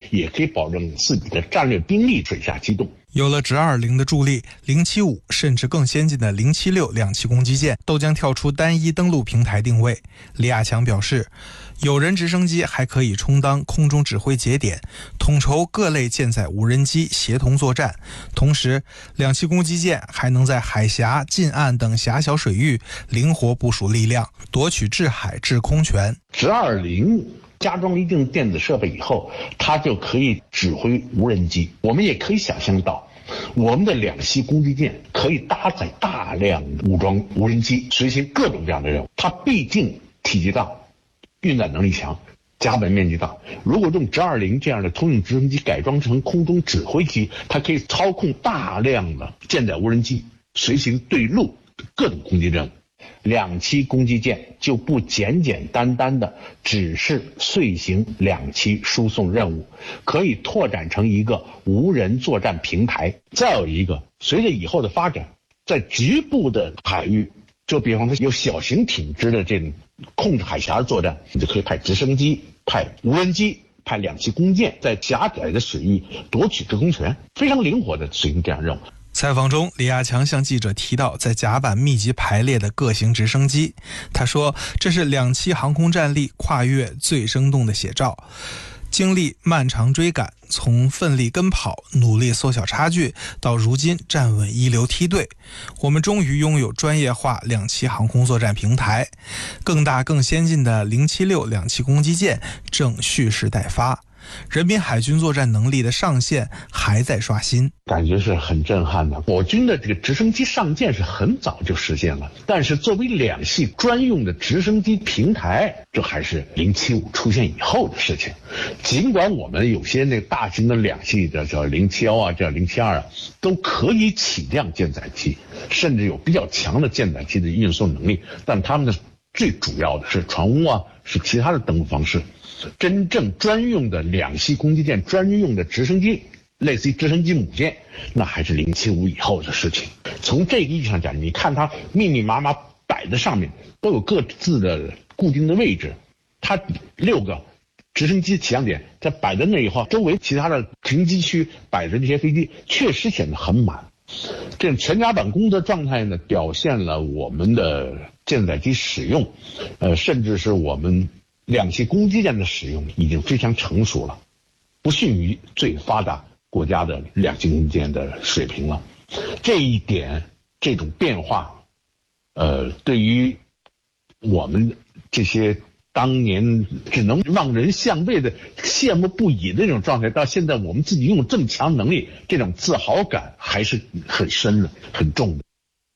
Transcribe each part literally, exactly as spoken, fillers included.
也可以保证自己的战略兵力水下机动。 有了直二零的助力，零七五甚至更先进的零七六两栖攻击舰都将跳出单一登陆平台定位。李亚强表示，有人直升机还可以充当空中指挥节点，统筹各类舰载无人机协同作战。同时，两栖攻击舰还能在海峡、近岸等狭小水域灵活部署力量，夺取制海制空权。 直二零加装一定电子设备以后，它就可以指挥无人机。我们也可以想象到，我们的两栖攻击舰可以搭载大量武装无人机，实行各种各样的任务。它毕竟体积大，运载能力强，甲板面积大。如果用直二零这样的通用直升机改装成空中指挥机，它可以操控大量的舰载无人机，随行对陆各种攻击任务。两栖攻击舰就不简简单单的只是遂行两栖输送任务，可以拓展成一个无人作战平台。再有一个，随着以后的发展，在局部的海域，就比方说有小型艇只的这种控制海峡的作战，你就可以派直升机、派无人机、派两栖攻舰，在狭窄的水域夺取制空权，非常灵活的执行这样任务。 采访中，李亚强向记者提到在甲板密集排列的各型直升机，他说这是两栖航空战力跨越最生动的写照。经历漫长追赶，从奋力跟跑、努力缩小差距，到如今站稳一流梯队，我们终于拥有专业化两栖航空作战平台。更大更先进的零七六两栖攻击舰正蓄势待发，人民海军作战能力的上限还在刷新， 感觉是很震撼的。我军的这个直升机上舰是很早就实现了，但是作为两栖专用的直升机平台，这还是零七五出现以后的事情。尽管我们有些那大型的两栖的叫零七幺啊，叫零七二啊，都可以起降舰载机，甚至有比较强的舰载机的运送能力，但他们的最主要的是船坞啊，是其他的登陆方式。真正专用的两栖攻击舰、专用的直升机，类似于直升机母舰，那还是零七五以后的事情。从这个意义上讲，你看它密密麻麻摆在上面，都有各自的固定的位置。它六个直升机起降点在摆在那以后，周围其他的停机区摆着这些飞机，确实显得很满。这种全甲板工作状态呢，表现了我们的舰载机使用，呃，甚至是我们两栖攻击舰的使用已经非常成熟了，不逊于最发达国家的两栖攻击舰的水平了。这一点，这种变化，呃，对于我们这些当年只能望人项背的羡慕不已的这种状态，到现在我们自己拥有这么强能力，这种自豪感还是很深的、很重的。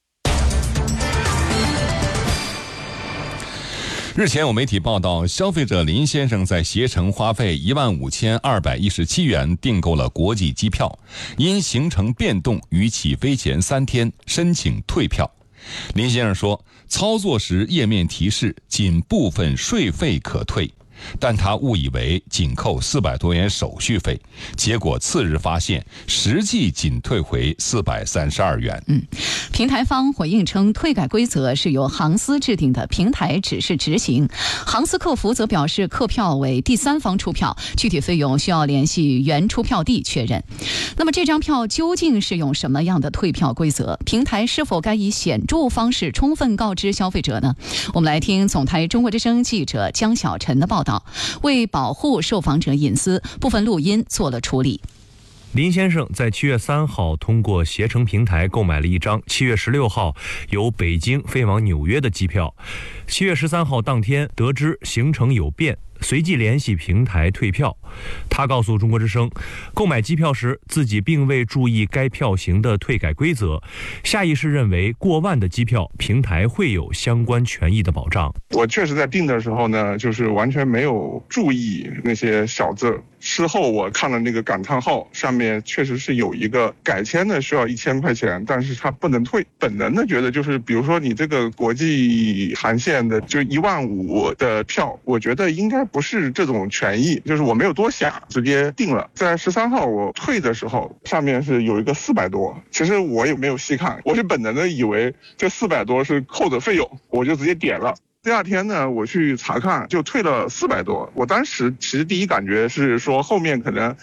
日前有媒体报道，消费者林先生在携程花费一万五千二百一十七元订购了国际机票，因行程变动于起飞前三天申请退票。林先生说，操作时页面提示仅部分税费可退，但他误以为仅扣四百多元手续费，结果次日发现实际仅退回四百三十二元。 嗯，平台方回应称，退改规则是由航司制定的，平台只是执行。航司客服则表示，客票为第三方出票，具体费用需要联系原出票地确认。那么这张票究竟是用什么样的退票规则？平台是否该以显著方式充分告知消费者呢？我们来听总台中国之声记者江小晨的报道。为保护受访者隐私，部分录音做了处理。 林先生在七月三号通过携程平台购买了一张七月十六号由北京飞往纽约的机票。七月十三号当天得知行程有变，随即联系平台退票。他告诉中国之声，购买机票时自己并未注意该票型的退改规则，下意识认为过万的机票平台会有相关权益的保障。 我确实在订的时候呢，就是完全没有注意那些小字。事后我看了那个感叹号，上面确实是有一个改签的需要一千块钱，但是它不能退。本能的觉得就是，比如说你这个国际航线的就一万五的票，我觉得应该不是这种权益，就是我没有多想，直接定了。在十三号我退的时候，上面是有一个四百多，其实我也没有细看，我是本能的以为这四百多是扣的费用，我就直接点了。第二天呢，我去查看，就退了四百多。我当时其实第一感觉是说后面可能